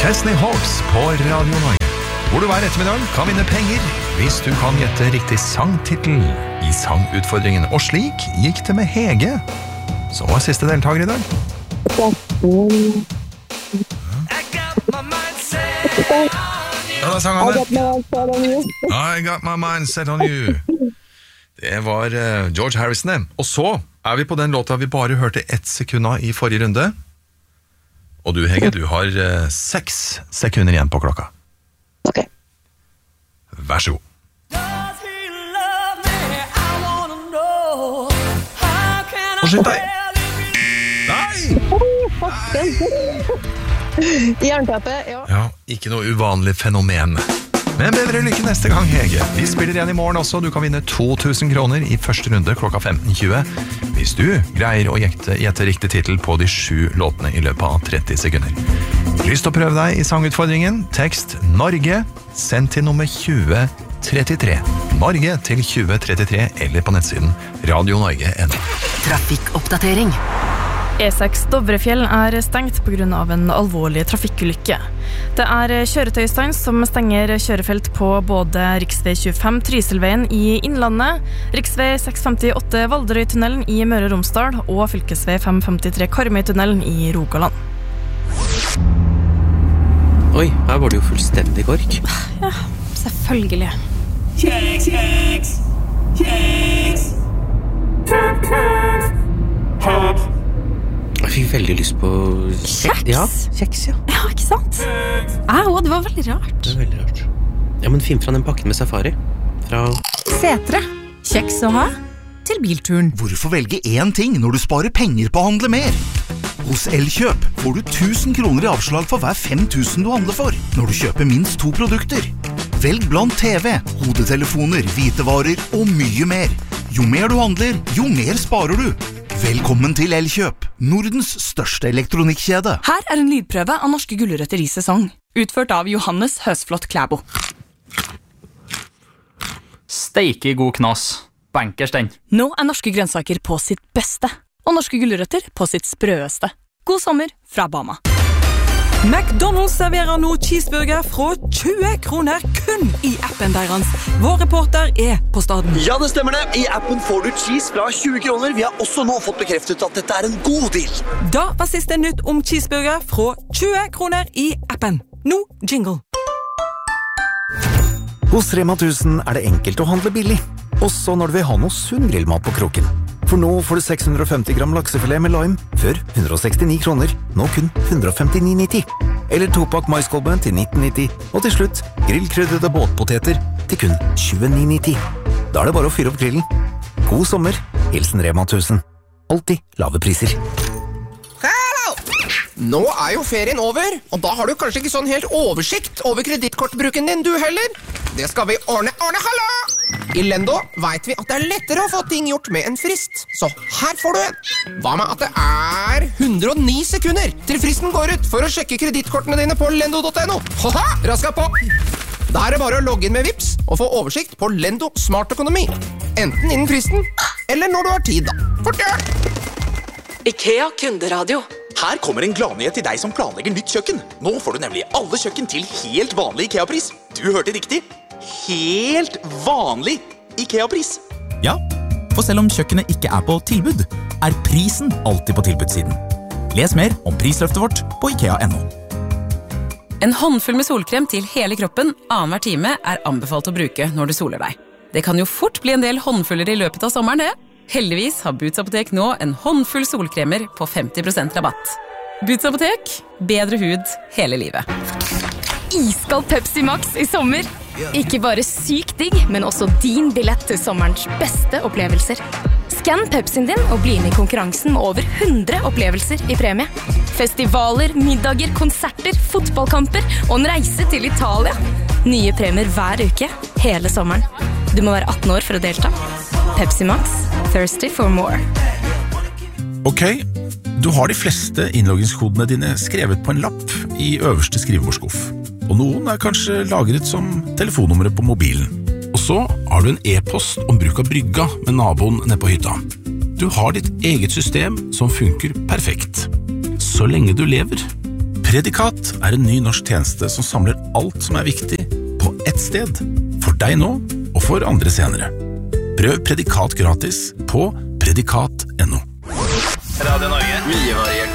Chesney Hawks på Radio Norge, hvor du hver ettermiddag kan vinne penger hvis du kan gjette riktig sangtitel i sangutfordringen. Og slik gikk det med Hege, som var siste deltaker i dag. Ja, da sang han det. I got my mind set on you. Det var George Harrison det. Og så er vi på den låta vi bare hørte 1 sekund av i forrige runde. Og du, Hege, du har 6 sekunder igjen på klokka. Ok. Vær så god. Og skynd deg! Nei! Jernteppe, ja. Ja, ikke noe uvanlig fenomen. Men bedre lykke neste gang, Hege. Vi spiller igjen i morgen også. Du kan vinne 2000 kroner i første runde klokka 15.20 hvis du greier å gjette riktig titel på de 7 låtene i løpet av 30 sekunder. Lyst til å prøve deg i sangutfordringen? Tekst Norge, send til nummer 2033. Norge til 2033 eller på nettsiden radionorge.no. Trafikkoppdatering. E6 Dovrefjell er stengt på grunn av en alvorlig trafikkulykke. Det er kjøretøystans som stenger kjørefelt på både riksvei 25 Trysilveien i Innlandet, riksvei 658 Valderøytunnelen i Møre og Romsdal og fylkesvei 553 Karmøytunnelen i Rogaland. Oi, her var det jo fullstendig kork. Ja, selvfølgelig. Kjeks! Jeg fikk veldig lyst på Kjeks? Ja, kjeks, ja. Ja, ikke sant? Det var veldig rart. Det er veldig rart. Ja, men finn fra den pakken med safari. Fra Setre. Kjeks å ha til bilturen. Hvorfor velge én ting når du sparer penger på å handle mer? Hos Elkjøp får du 1000 kroner i avslag for hver 5000 du handler for, når du kjøper minst 2 produkter. Velg blant TV, hodetelefoner, hvitevarer og mye mer. Jo mer du handler, jo mer sparer du. Velkommen til Elkjøp, Nordens største elektronikkjede. Her er en lydprøve av norske gulrøtter i sesong, utført av Johannes Høsflott Klæbo. Steike god knas. Bankers den. Nå er norske grønnsaker på sitt beste, og norske gulrøtter på sitt sprøeste. God sommer fra Bama. McDonald's serverer nå cheeseburger fra 20 kroner kun i appen deres. Vår reporter er på staden. Ja, det stemmer det. I appen får du cheese fra 20 kroner. Vi har også nå fått bekreftet at dette er en god deal. Da var siste nytt om cheeseburger fra 20 kroner i appen. Nå jingle. Hos Rema 1000 er det enkelt å handle billig, også når du vil ha noe sunn grillmat på kroken. For nå får du 650 gram laksefilet med lime, før 169 kroner, nå kun 159,90. Eller 2-pakk maiskolbe til 19,90, og til slutt grillkrydrede båtpoteter til kun 29,90. Da er det bare å fyre opp grillen. God sommer, hilsen Rema 1000. Alltid lave priser. Hallo! Nå er jo ferien over, og da har du kanskje ikke sånn helt oversikt over kredittkortbruken din du heller. Det skal vi ordne, hallo! I Lendo vet vi at det er lettere å få ting gjort med en frist, så her får du en. Hva med at det er 109 sekunder til fristen går ut for å sjekke kredittkortene dine på lendo.no? Haha, raska på! Da er det bare å logge inn med Vipps og få oversikt på Lendo Smart Økonomi. Enten innen fristen, eller når du har tid da. Fortgjør! IKEA Kunderadio. Her kommer en gladnyhet til deg som planlegger nytt kjøkken. Nå får du nemlig alle kjøkken til helt vanlig IKEA-pris. Du hørte riktig. Helt vanlig IKEA-pris. Ja, for selv om kjøkkenet ikke er på tilbud, er prisen alltid på tilbudssiden. Les mer om prisløftet vårt på IKEA.no. En håndfull med solkrem til hele kroppen annenhver time er anbefalt å bruke når du soler deg. Det kan jo fort bli en del håndfuller i løpet av sommeren, det. Heldigvis har Boots Apotek nå en håndfull solkremer på 50% rabatt. Boots Apotek, bedre hud hele livet. Iskald Pepsi Max i sommer. Ikke bare sykt digg, men også din billett til sommerens beste opplevelser. Skann Pepsien din og bli med i konkurransen med over 100 opplevelser i premie. Festivaler, middager, konserter, fotballkamper og en reise til Italia. Nye premier hver uke, hele sommeren. Du må være 18 år for å delta. Pepsi Max, thirsty for more. Ok, du har de fleste innloggingskodene dine skrevet på en lapp i øverste skrivebordskuff. Og noen er kanskje lagret som telefonnummeret på mobilen. Og så har du en e-post om bruk av brygga med naboen nede på hytta. Du har ditt eget system som funker perfekt. Så lenge du lever. Predikat en ny norsk tjeneste som samler alt som viktig på ett sted, for deg nå og for andre senere. Prøv Predikat gratis på predikat.no. Radio Norge. Mye variert